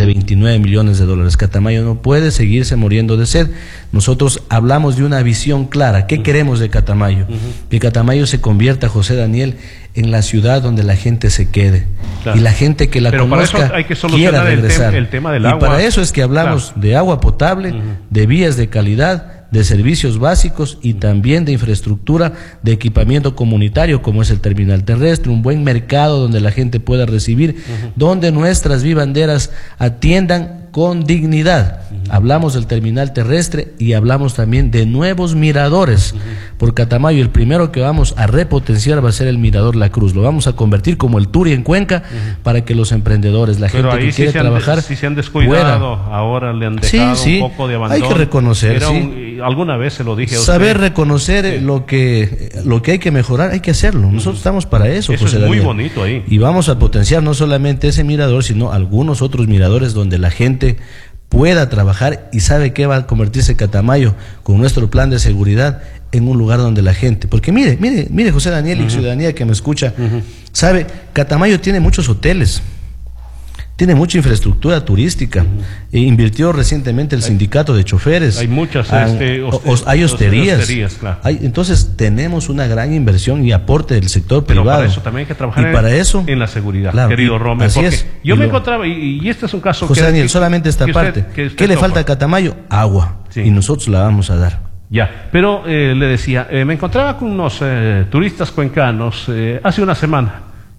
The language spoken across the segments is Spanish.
de 29 millones de dólares. Catamayo no puede seguirse muriendo de sed. Nosotros hablamos de una visión clara. ¿Qué queremos de Catamayo? Que Catamayo se convierta, José Daniel, en la ciudad donde la gente se quede. Claro. Y la gente que la conozca para eso hay que solucionar quiera regresar. El tema del agua. Y para eso es que hablamos de agua potable, de vías de calidad, de servicios básicos y también de infraestructura de equipamiento comunitario, como es el terminal terrestre, un buen mercado donde la gente pueda recibir, donde nuestras vivanderas atiendan con dignidad. Hablamos del terminal terrestre y hablamos también de nuevos miradores por Catamayo. El primero que vamos a repotenciar va a ser el Mirador La Cruz. Lo vamos a convertir como el Turi en Cuenca para que los emprendedores, la gente que quiere trabajar, si se han descuidado, ahora le han dejado un poco de abandono. Hay que reconocer, alguna vez se lo dije a usted. Saber reconocer lo que hay que mejorar, hay que hacerlo. Nosotros estamos para eso, José Daniel. Muy bonito ahí. Y vamos a potenciar no solamente ese mirador, sino algunos otros miradores donde la gente pueda trabajar. Y sabe que va a convertirse Catamayo con nuestro plan de seguridad en un lugar donde la gente, porque mire José Daniel y ciudadanía que me escucha, sabe, Catamayo tiene muchos hoteles, tiene mucha infraestructura turística, invirtió recientemente el sindicato de choferes, hay muchas hay hosterías, claro. Entonces tenemos una gran inversión y aporte del sector privado. Pero para eso también hay que trabajar en la seguridad, claro, querido Rommel, porque yo me encontraba, y este es un caso José Daniel, solamente esta parte, ¿qué le falta a Catamayo? Agua, y nosotros la vamos a dar. Ya, pero le decía, me encontraba con unos turistas cuencanos hace una semana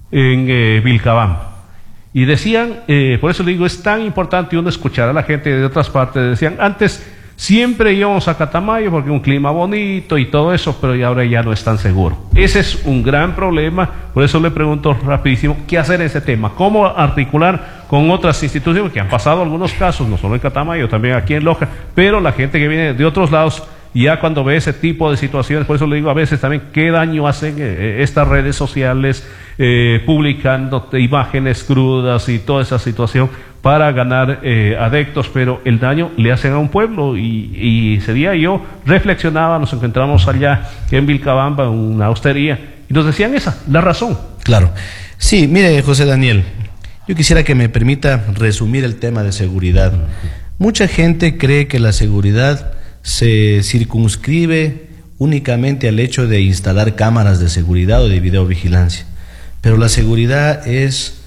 en Vilcabamba. Y decían, por eso le digo, es tan importante uno escuchar a la gente de otras partes. Decían, antes siempre íbamos a Catamayo porque un clima bonito y todo eso, pero ahora ya no es tan seguro. Ese es un gran problema, por eso le pregunto rapidísimo, ¿qué hacer en ese tema? ¿Cómo articular con otras instituciones que han pasado algunos casos, no solo en Catamayo, también aquí en Loja, pero la gente que viene de otros lados, ya cuando ve ese tipo de situaciones, por eso le digo a veces también qué daño hacen estas redes sociales publicando imágenes crudas y toda esa situación para ganar adeptos, pero el daño le hacen a un pueblo. Y ese día yo reflexionaba, nos encontramos allá en Vilcabamba, en una hostería, y nos decían la razón. Claro. Sí, mire, José Daniel, yo quisiera que me permita resumir el tema de seguridad. Mucha gente cree que la seguridad se circunscribe únicamente al hecho de instalar cámaras de seguridad o de videovigilancia, pero la seguridad es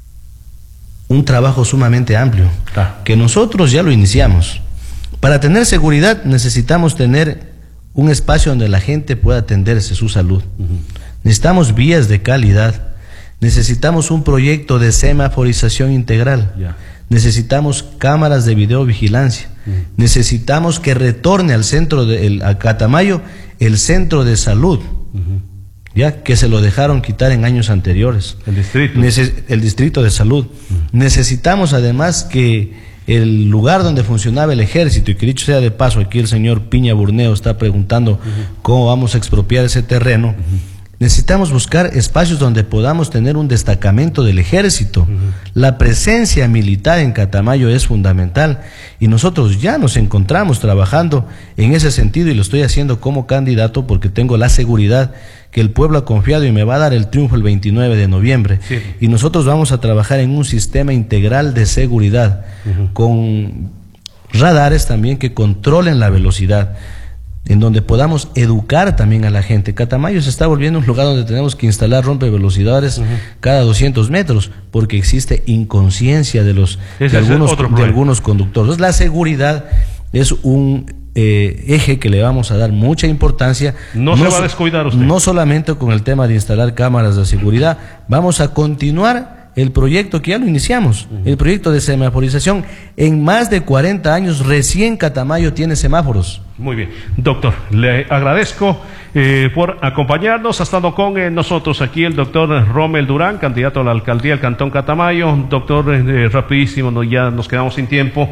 un trabajo sumamente amplio, que nosotros ya lo iniciamos. Para tener seguridad necesitamos tener un espacio donde la gente pueda atenderse su salud. Necesitamos vías de calidad, necesitamos un proyecto de semaforización integral, necesitamos cámaras de videovigilancia, necesitamos que retorne al centro a Catamayo el centro de salud, ya que se lo dejaron quitar en años anteriores, el distrito de salud. Necesitamos además que el lugar donde funcionaba el ejército, y que dicho sea de paso, aquí el señor Piña Burneo está preguntando cómo vamos a expropiar ese terreno. Necesitamos buscar espacios donde podamos tener un destacamento del ejército. La presencia militar en Catamayo es fundamental y nosotros ya nos encontramos trabajando en ese sentido, y lo estoy haciendo como candidato porque tengo la seguridad que el pueblo ha confiado y me va a dar el triunfo el 29 de noviembre. Y nosotros vamos a trabajar en un sistema integral de seguridad con radares también que controlen la velocidad, en donde podamos educar también a la gente. Catamayo se está volviendo un lugar donde tenemos que instalar rompevelocidades cada 200 metros, porque existe inconsciencia de algunos conductores. Entonces, la seguridad es un eje que le vamos a dar mucha importancia. No se va a descuidar usted. No solamente con el tema de instalar cámaras de seguridad, vamos a continuar el proyecto que ya lo iniciamos, el proyecto de semaforización. En más de 40 años recién Catamayo tiene semáforos. Muy bien, doctor, le agradezco por acompañarnos. Ha estado con nosotros aquí el doctor Rommel Durán, candidato a la alcaldía del Cantón Catamayo. Doctor, rapidísimo, ya nos quedamos sin tiempo.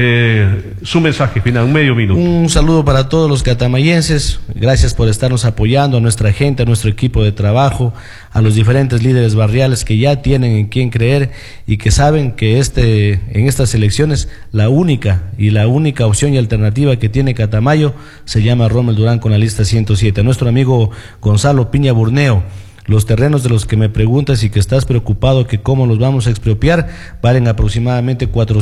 Su mensaje final, un medio minuto. Un saludo para todos los catamayenses. Gracias por estarnos apoyando, a nuestra gente, a nuestro equipo de trabajo, a los diferentes líderes barriales que ya tienen en quién creer y que saben que en estas elecciones la única opción y alternativa que tiene Catamayo se llama Rommel Durán con la lista 107. Nuestro amigo Gonzalo Piña Burneo, los terrenos de los que me preguntas y que estás preocupado que cómo los vamos a expropiar, valen aproximadamente 400